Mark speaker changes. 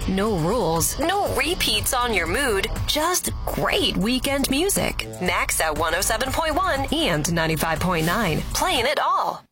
Speaker 1: No rules, no repeats on your mood, just great weekend music. Max at 107.1 and 95.9, playing it all.